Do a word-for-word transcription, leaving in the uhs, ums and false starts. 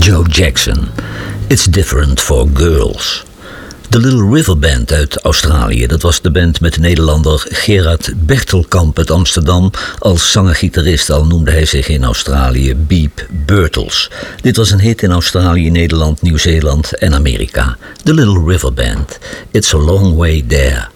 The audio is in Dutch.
Joe Jackson. It's different for girls. De Little River Band uit Australië. Dat was de band met de Nederlander Gerard Bertelkamp uit Amsterdam als zanger-gitarist, al noemde hij zich in Australië Beep Birtles. Dit was een hit in Australië, Nederland, Nieuw-Zeeland en Amerika. The Little River Band. It's a long way there.